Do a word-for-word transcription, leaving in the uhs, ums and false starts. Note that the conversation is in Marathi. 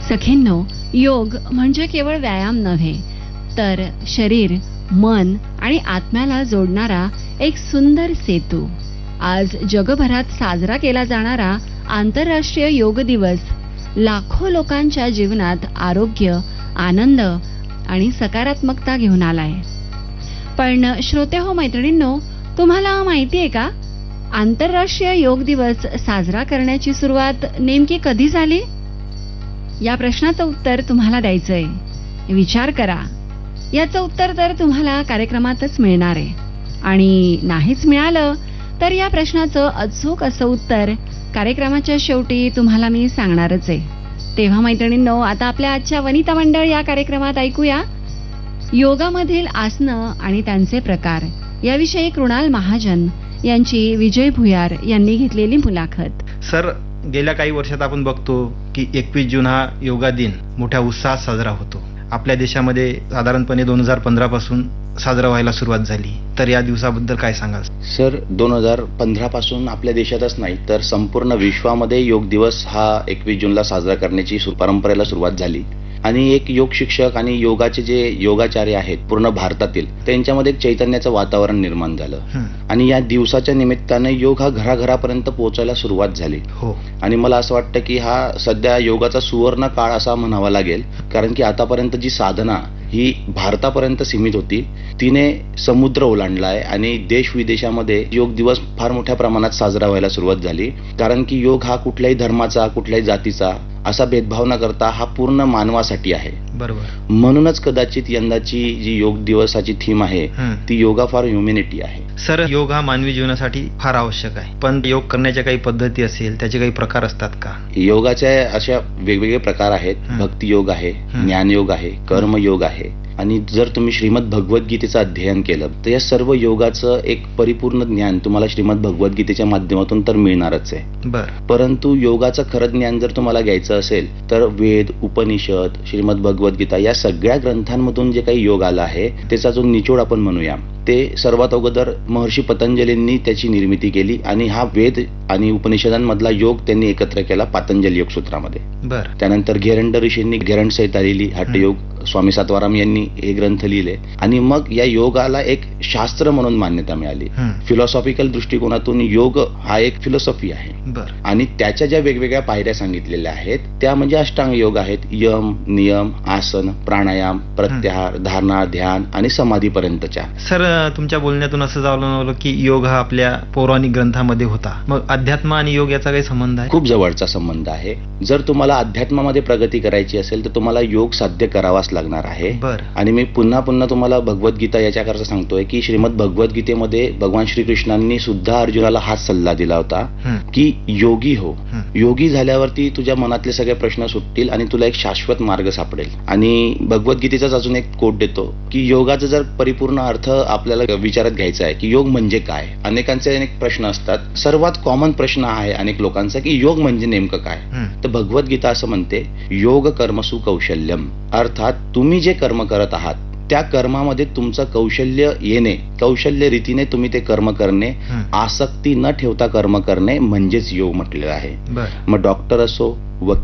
सखींनो, योग म्हणजे केवळ व्यायाम नव्हे, तर शरीर, मन आणि आत्म्याला जोडणारा एक सुंदर सेतू. आज जगभरात साजरा केला जाणारा आंतरराष्ट्रीय योग दिवस लाखो लोकांच्या जीवनात आरोग्य, आनंद आणि सकारात्मकता घेऊन आलाय. पण श्रोते हो मैत्रिणींनो, तुम्हाला माहिती आहे का, आंतरराष्ट्रीय योग दिवस साजरा करण्याची सुरुवात नेमकी कधी झाली? या प्रश्नाचं उत्तर तुम्हाला द्यायचंय. विचार करा. याचं उत्तर तर तुम्हाला कार्यक्रमातच मिळणार आहे. आणि नाहीच मिळालं तर या प्रश्नाचं अचूक असं उत्तर कार्यक्रमाच्या शेवटी तुम्हाला मी सांगणारच आहे. तेव्हा मैत्रिणींनो, आता आपल्या आजच्या वनिता मंडळ या कार्यक्रमात ऐकूया योगामधील आसनं आणि त्यांचे प्रकार याविषयी कृणाल महाजन यांची विजय भुयार यांनी घेतलेली मुलाखत. सर, गेल्या काही वर्षात आपण बघतो की एकवीस जून हा योगा दिन मोठ्या उत्साहात साजरा होतो. आपल्या देशामध्ये साधारणपणे दोन हजार पंधरा पासून साजरा व्हायला सुरुवात झाली. तर या दिवसाबद्दल काय सांगाल? सर, दोन हजार पंधरा पासून आपल्या देशातच नाही तर संपूर्ण विश्वामध्ये योग दिवस हा एकवीस जूनला साजरा करण्याची परंपरेला सुरुवात झाली. आणि एक योग शिक्षक आणि योगाचे जे योगाचार्य आहेत पूर्ण भारतातील, त्यांच्यामध्ये एक चैतन्याचं वातावरण निर्माण झालं. आणि या दिवसाच्या निमित्ताने योग हा घराघरापर्यंत पोहोचायला सुरुवात झाली. हो. आणि मला असं वाटतं की हा सध्या योगाचा सुवर्ण काळ असा म्हणावा लागेल, कारण की आतापर्यंत जी साधना ही भारतापर्यंत सीमित होती, तिने समुद्र ओलांडला आहे आणि देश विदेशामध्ये योग दिवस फार मोठ्या प्रमाणात साजरा व्हायला सुरुवात झाली. कारण की योग हा कुठल्याही धर्माचा, कुठल्याही जातीचा असा भेदभाव न करता हा पूर्ण मानवासाठी आहे. बरोबर. म्हणूनच कदाचित यंदाची जी योग दिवसाची थीम आहे ती योगा फॉर ह्युमॅनिटी आहे. सर, योग हा मानवी जीवनासाठी फार आवश्यक आहे, पण योग करण्याच्या काही पद्धती असेल, त्याचे काही प्रकार असतात का? योगाचे अशा वेगवेगळे प्रकार आहेत. भक्ती योग आहे, ज्ञान योग आहे, कर्मयोग आहे. आणि जर तुम्ही श्रीमद भगवद्गीतेचं अध्ययन केलं तर या सर्व योगाचं एक परिपूर्ण ज्ञान तुम्हाला श्रीमद भगवद्गीतेच्या माध्यमातून तर मिळणारच आहे. बरं. परंतु योगाचं खरं ज्ञान जर तुम्हाला घ्यायचं असेल तर वेद, उपनिषद, श्रीमद भगवद्गीता या सगळ्या ग्रंथांमधून जे काही योग आला आहे त्याचा जो निचोड आपण म्हणूया, ते सर्वात अगोदर महर्षी पतंजलींनी त्याची निर्मिती केली आणि हा वेद आणि उपनिषदांमधला योग त्यांनी एकत्र केला पातंजली योग सूत्रामध्ये. बरं. त्यानंतर घेरंड ऋषींनी घेरंड संहिता लिहिली, हठयोग. स्वामी सातवाराम यांनी हे ग्रंथ लिहिले आणि मग या योगाला एक शास्त्र म्हणून मान्यता मिळाली. फिलॉसॉफिकल दृष्टिकोनातून योग हा एक फिलॉसॉफी आहे. आणि त्याच्या ज्या वेगवेगळ्या पायऱ्या सांगितलेल्या आहेत त्या म्हणजे अष्टांग योग आहेत. यम, नियम, आसन, प्राणायाम, प्रत्याहार, धारणा, ध्यान आणि समाधीपर्यंतच्या. सर, तुमच्या बोलण्यातून असं जाणवलं की योग हा आपल्या पौराणिक ग्रंथामध्ये होता. मग अध्यात्म आणि योग याचा काही संबंध आहे? खूप जवळचा संबंध आहे. जर तुम्हाला अध्यात्मामध्ये प्रगती करायची असेल तर तुम्हाला योग साध्य करावाच लागणार आहे. आणि मी पुन्हा पुन्हा तुम्हाला भगवद्गीता याच्याकरता सांगतोय की श्रीमद भगवद्गीतेमध्ये भगवान श्रीकृष्णांनी सुद्धा अर्जुनाला हाच सल्ला दिला होता की योगी हो. योगी झाल्यावरती तुझ्या मनातले सगळे प्रश्न सुटतील आणि तुला एक शाश्वत मार्ग सापडेल. आणि भगवद्गीतेचाच अजून एक कोट देतो की योगाचा जर परिपूर्ण अर्थ आपल्याला विचारात घ्यायचा आहे की योग म्हणजे काय. अनेकांचे अनेक प्रश्न असतात. सर्वात कॉमन प्रश्न आहे अनेक लोकांचा की योग म्हणजे नेमकं काय. तर भगवद्गीता असं म्हणते, योग कर्मसु कौशल्यम. अर्थात तुम्ही जे कर्म करत आहात त्या कर्मामध्ये तुमचं कौशल्य येणे, कौशल्य रीतीने तुम्ही ते कर्म करणे, आसक्ती न ठेवता कर्म करणे म्हणजेच योग म्हटलेलं आहे. मग डॉक्टर असो, वकील